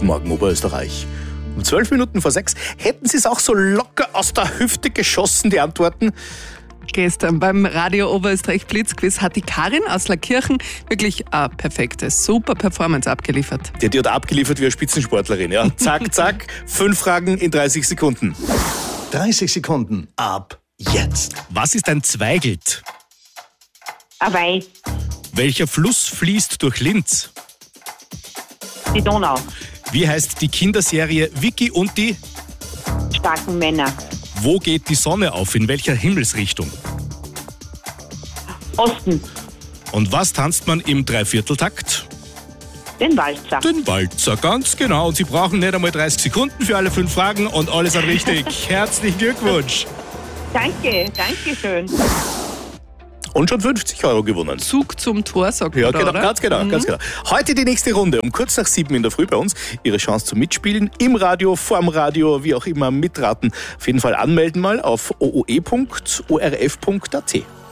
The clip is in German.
Guten Morgen, Oberösterreich. Um 12 Minuten vor 6 hätten Sie es auch so locker aus der Hüfte geschossen, die Antworten? Gestern beim Radio Oberösterreich Blitzquiz hat die Karin aus Lackirchen wirklich eine perfekte, super Performance abgeliefert. Die hat abgeliefert wie eine Spitzensportlerin, ja. Zack, zack, 5 Fragen in 30 Sekunden. 30 Sekunden ab jetzt. Was ist ein Zweigelt? Ein Wein, Welcher Fluss fließt durch Linz? die Donau, Wie heißt die Kinderserie Vicky und die? starken Männer, Wo geht die Sonne auf? In welcher Himmelsrichtung? Osten, Und was tanzt man im Dreivierteltakt? den Walzer. Den Walzer, ganz genau. Und Sie brauchen nicht einmal 30 Sekunden für alle 5 Fragen und alle sind richtig. Herzlichen Glückwunsch. Danke schön. Und schon 50 Euro gewonnen. Zug zum Tor, sagt Ja, man da, genau, oder? ganz genau. Heute die nächste Runde, um kurz nach 7 in der Früh bei uns. Ihre Chance zum Mitspielen im Radio, vorm Radio, wie auch immer mitraten. Auf jeden Fall anmelden mal auf ooe.orf.at.